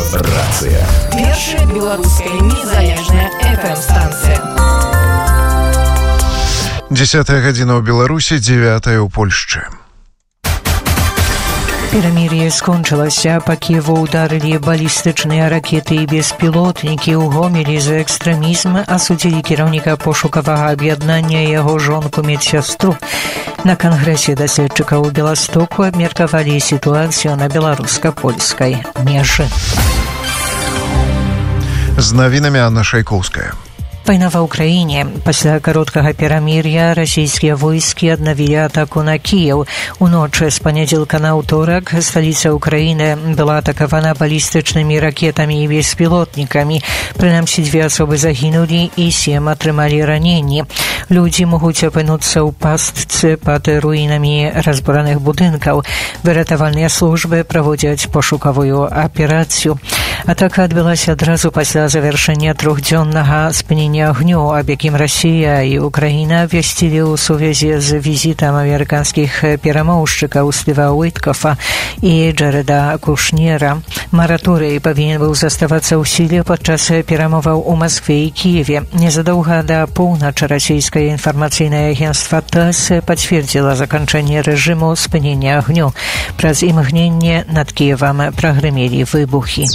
Рацыя. Першая беларуская незалежная FM-станцыя. 10 гадзіна ў Беларусі, 9 у Польшчы. Перамір'е скончылася, па Кіеву ударылі балістычныя ракеты і беспілотнікі. У Гомелі за экстрэмізм асудзілі кіраўніка пошукавага аб'яднання і яго жонку медсястру. На кангрэсе даследчыкаў у Беластоку абмеркавалі сітуацыю на беларуска-польскай межы. З навінамі Анна Шайкоўская. Вайна ва ўкраіне. Пасля кароткага перамір'я расійскія войскі аднавілі атаку на Кіеў. Уночы з панядзелка на ўторак сталіца ўкраіны была атакавана балістычнымі ракетамі і беспілотнікамі. Прынамсі 2 асобы загінулі і 7 атрымалі раненні. Людзі могуць апынуцца ў пастцы пад руінамі разбураных будынкаў. Выратавальныя службы праводзяць пошукавую аперацыю. Атака адбылася адразу пасля завяршэння 3-дзённага спынення огню, об якім Расія і Украіна абвясцілі ў сувязі з візітам амерыканскіх перамоўшчыкаў Стыва Уіткофа і Джареда Кушнера. Мараторый павінен быў заставацца ў сіле падчас перамоваў у Маскве і Кіеве. Незадоўга да поўначы расійскае інфармацыйнае агенцтва ТАСС пацвердзіла заканчэнне рэжыму спынення агню. Праз імгненне над Кіевам прагрымелі выбухі.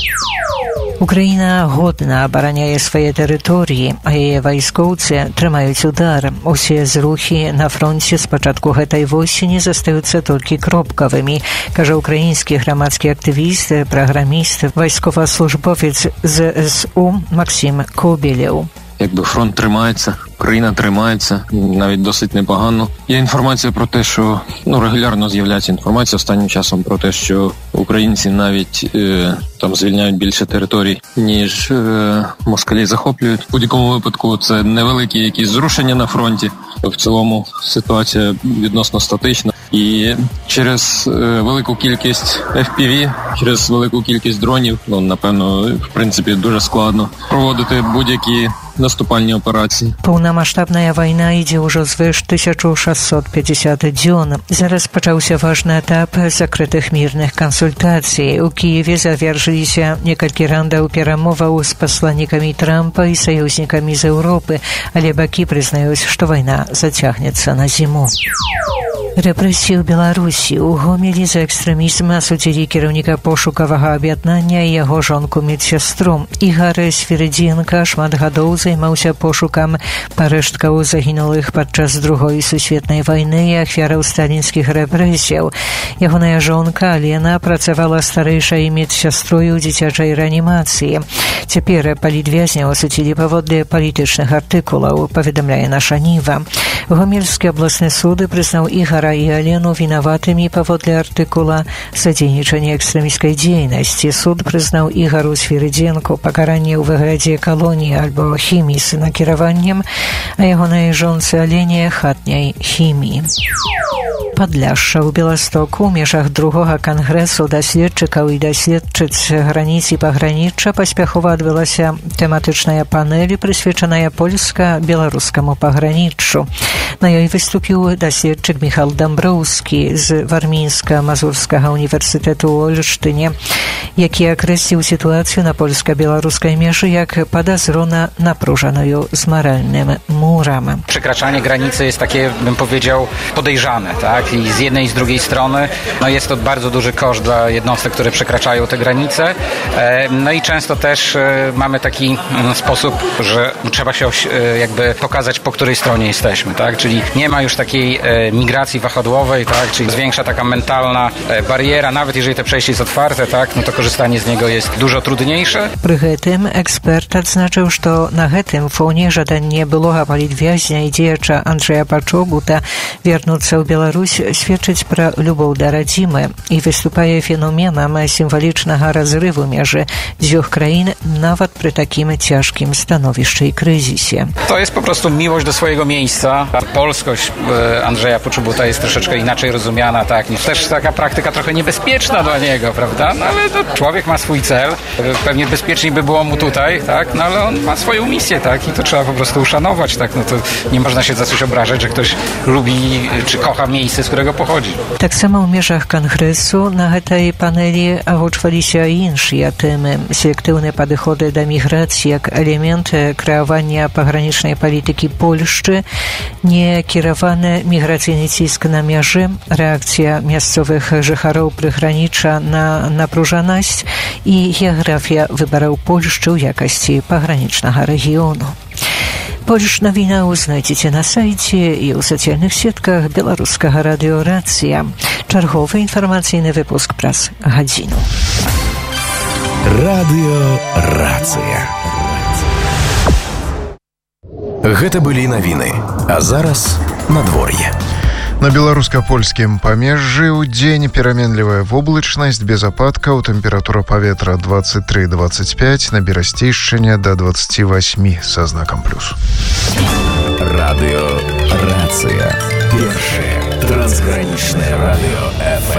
Украіна годна абараняе свае тэрыторыі, а яе вайскоўцы трымаюць удар. Усе зрухі на фронце з пачатку гэтай восені застаюцца толькі кропкавымі, кажа украінскі грамадскі актывіст, праграміст, вайсковаслужбовец ЗСУ Максим Кобелєв. Якби фронт тримається, Україна тримається, навіть досить непогано. Є інформація про те, що регулярно з'являється інформація останнім часом про те, що українці навіть там звільняють більше територій, ніж москалі захоплюють. В будь-якому випадку це невеликі якісь зрушення на фронті. В цілому ситуація відносно статична. І через велику кількість FPV, через велику кількість дронів, напевно, в принципі, дуже складно проводити будь-які наступальні операції. Поўнамаштабная вайна ідзе ўжо звыш 1650 дзён. Зараз пачаўся важны этап закрытых мірных кансультацый. У Кіеве завершыліся некалькі рандаў перамоваў з пасланнікамі Трампа і саюзнікамі з Еўропы, але бакі прызнаюць, што вайна зацягнецца на зіму. Рэпрэсіі ў Беларусі. У Гомелі за экстрэмізм асудзілі кіраўніка пошукавага аб'яднання і яго жонку медсястру. Ігар Свірыдзенка шмат гадоў займаўся пошукам парэшткаў загінулых падчас Другой сусветнай вайны і ахвяраў сталінскіх рэпрэсіяў. Ягоная жонка Алена працавала старэйшай медсястрой у дзіцячай рэанімацыі. Цяпер палітвязняў асудзілі паводле палітычных артыкулаў, паведамляе наша Ніва. Гомельскі абласны суд прызнаў Ігара і Алену вінаватымі паводле артыкула «Садзейнічанне экстрэміскай дзейнасці». Суд прызнаў Ігару Свірыдзенку пакаранне ў выглядзе калоніі альбо хіміі з накіраваннем, а ягонай жонцы Алене хатняй хіміі. Падляшша ў Беластоку ў межах другога кангрэсу даследчыкаў і даследчыц граніц і пагранічча паспяхова адбылася тэматычная панэль, прысвечаная польска-беларускаму паграніччу. На ёй выступіў даследчык Міхал Дамброўскі з Вармінска-Мазурскага універсітэту ў Ольштыне, які акрэсліў сітуацыю на польска-беларускай межы як подозрона напружаную z moralnym murem. Przekraczanie granicy jest takie, bym powiedział, podejrzane, tak? I z jednej i z drugiej strony jest to bardzo duży koszt dla jednostek, które przekraczają te granice. No i często też mamy taki sposób, że trzeba się jakby pokazać, po której stronie jesteśmy, tak? Czyli nie ma już takiej migracji wahadłowej, tak? Czyli zwiększa taka mentalna bariera, nawet jeżeli te przejście jest otwarte, tak? No to korzystanie z niego jest dużo trudniejsze. Пры гэтым эксперт адзначыў, што на гэтым фоне жаданне былога палітвязня і дзеяча Анджэя Пачогута вернуцца ў Беларусь сведчыць пра любоў да радзімы і выступае феноменам сімвалічнага разрыву межы дзвюх краін nawet przy takim ciężkim stanowisku i kryzysie. To jest po prostu miłość do swojego miejsca. Polskość Andrzeja Poczobuta jest troszeczkę inaczej rozumiana, tak? Też taka praktyka trochę niebezpieczna dla niego, prawda? No ale to człowiek ma swój cel. Pewnie bezpieczniej by było mu tutaj, tak? No ale on ma swoją misję, tak? I to trzeba po prostu uszanować, tak? No to nie można się za coś obrażać, że ktoś lubi czy kocha miejsce, miejsce, z którego pochodzi. Tak samo w mierzach Kongresu na tej paneli agłosowaliśmy inne temy. Selektywne podchody do migracji jak element kreowania pogranicznej polityki Polski, niekierowany migracyjny cisk na mierze, reakcja miejscowych życharów przygranicza na napróżoność i geografia wyborów Polski w jakości pogranicznego regionu. Polska nowina znajdziecie na sajcie i w socjalnych siatkach Białoruskiego Radio Racja. Czerwowy informacyjny wypusk pras godzinu. Radio Рацыя. Гэта былі навіны, а зараз надвор'е. На беларуска-польскім памежжы ў дзень пераменлівая воблачнасць без ападкаў, тэмпература паветра 23-25, на Берасцейшчыне до 28 са знакам плюс. Радыё Рацыя. Першае трансгранічнае радыё FM.